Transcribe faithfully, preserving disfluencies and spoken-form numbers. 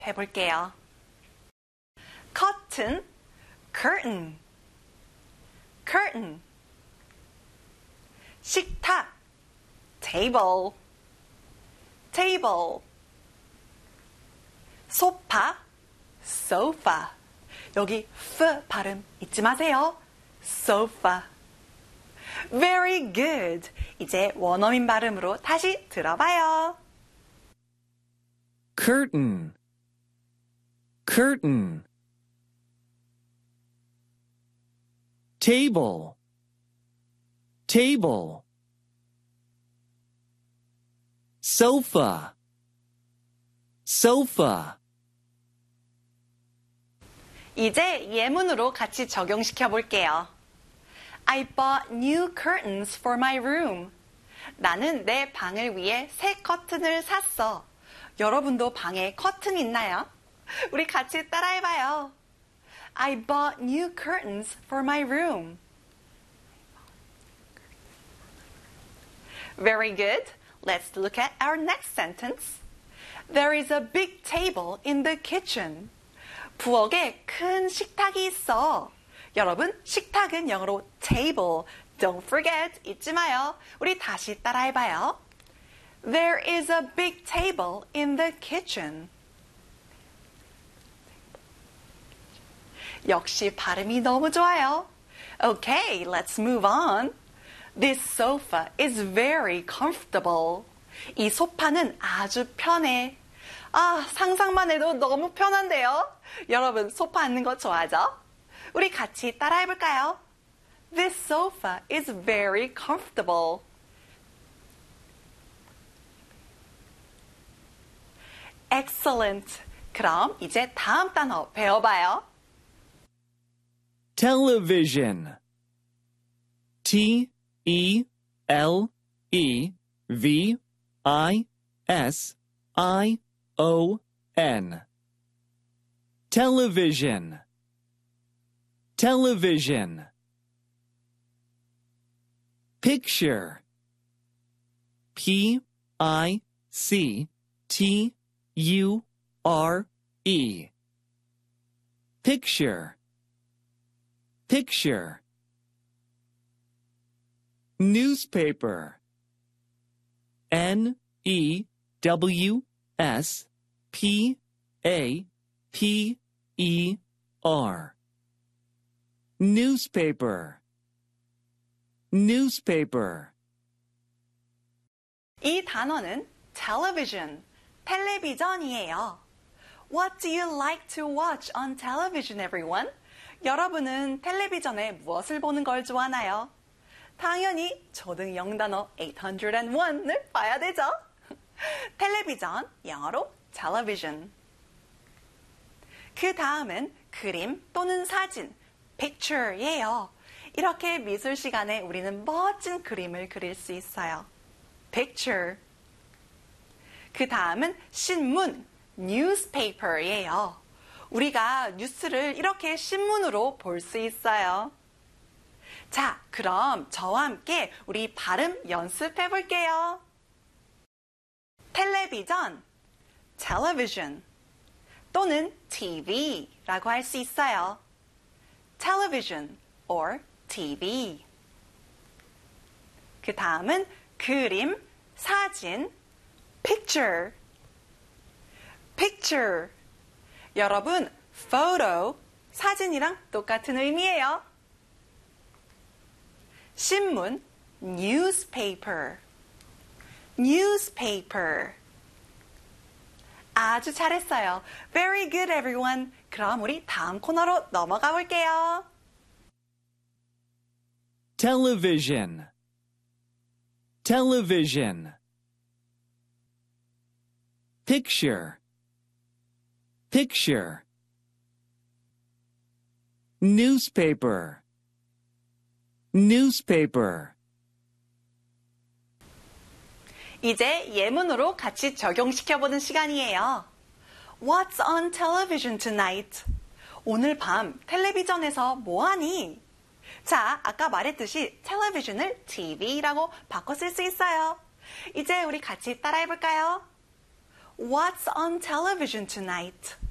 해볼게요. curtain, curtain, curtain. 식탁, table, table. 소파, sofa. 여기 f 발음 잊지 마세요. sofa. Very good. 이제 원어민 발음으로 다시 들어봐요. curtain, curtain. table, table. sofa, sofa. 이제 예문으로 같이 적용시켜 볼게요. I bought new curtains for my room. 나는 내 방을 위해 새 커튼을 샀어. 여러분도 방에 커튼 있나요? 우리 같이 따라해봐요. I bought new curtains for my room. Very good. Let's look at our next sentence. There is a big table in the kitchen. 부엌에 큰 식탁이 있어. 여러분, 식탁은 영어로 table. Don't forget, 잊지 마요. 우리 다시 따라해봐요. There is a big table in the kitchen. 역시 발음이 너무 좋아요. Okay, let's move on. This sofa is very comfortable. 이 소파는 아주 편해. 아, 상상만 해도 너무 편한데요? 여러분, 소파 앉는 거 좋아하죠? 우리 같이 따라해볼까요? This sofa is very comfortable. Excellent. 그럼 이제 다음 단어 배워봐요. television. T E L E V I S I O N. television, television. picture. P I C T U R E. picture, picture. newspaper. N E W S P A P E R. newspaper, newspaper. 이 단어는 television, 텔레비전이에요. What do you like to watch on television, everyone? 여러분은 텔레비전에 무엇을 보는 걸 좋아하나요? 당연히 초등 영단어 팔공공일을 봐야 되죠. 텔레비전, 영어로 television. 그 다음은 그림 또는 사진, picture예요. 이렇게 미술 시간에 우리는 멋진 그림을 그릴 수 있어요. picture. 그 다음은 신문, newspaper예요. 우리가 뉴스를 이렇게 신문으로 볼 수 있어요. 자, 그럼 저와 함께 우리 발음 연습해 볼게요. 텔레비전, television 또는 티비라고 할 수 있어요. television or 티비. 그 다음은 그림, 사진, picture. picture. 여러분, photo, 사진이랑 똑같은 의미예요. 신문, newspaper. newspaper. 아주 잘했어요. Very good, everyone. 그럼 우리 다음 코너로 넘어가 볼게요. television, television. picture, picture. newspaper, newspaper. 이제 예문으로 같이 적용시켜보는 시간이에요. What's on television tonight? 오늘 밤 텔레비전에서 뭐하니? 자, 아까 말했듯이 텔레비전을 티비라고 바꿔 쓸 수 있어요. 이제 우리 같이 따라해볼까요? What's on television tonight?